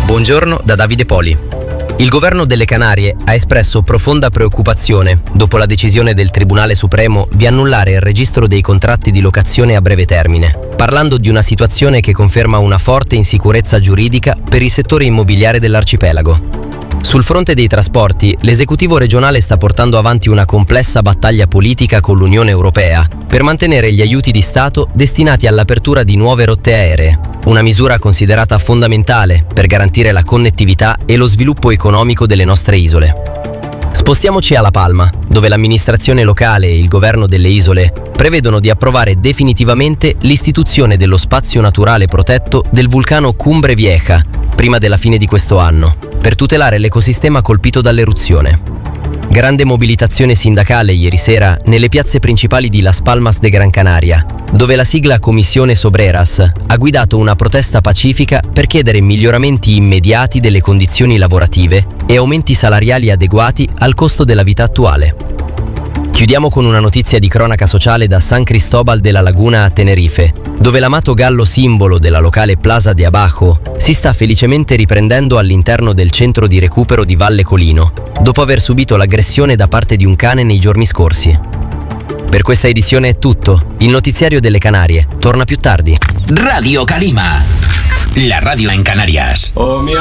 Buongiorno da Davide Poli. Il governo delle Canarie ha espresso profonda preoccupazione dopo la decisione del Tribunale Supremo di annullare il registro dei contratti di locazione a breve termine, parlando di una situazione che conferma una forte insicurezza giuridica per il settore immobiliare dell'arcipelago. Sul fronte dei trasporti, l'esecutivo regionale sta portando avanti una complessa battaglia politica con l'Unione Europea per mantenere gli aiuti di Stato destinati all'apertura di nuove rotte aeree, una misura considerata fondamentale per garantire la connettività e lo sviluppo economico delle nostre isole. Spostiamoci a La Palma, dove l'amministrazione locale e il governo delle isole prevedono di approvare definitivamente l'istituzione dello spazio naturale protetto del vulcano Cumbre Vieja prima della fine di questo anno, per tutelare l'ecosistema colpito dall'eruzione. Grande mobilitazione sindacale ieri sera nelle piazze principali di Las Palmas de Gran Canaria, dove la sigla Comisiones Obreras ha guidato una protesta pacifica per chiedere miglioramenti immediati delle condizioni lavorative e aumenti salariali adeguati al costo della vita attuale. Chiudiamo con una notizia di cronaca sociale da San Cristóbal de la Laguna a Tenerife, dove l'amato gallo simbolo della locale Plaza de Abajo si sta felicemente riprendendo all'interno del centro di recupero di Valle Colino, dopo aver subito l'aggressione da parte di un cane nei giorni scorsi. Per questa edizione è tutto. Il notiziario delle Canarie torna più tardi. Radio Calima, la radio en Canarias.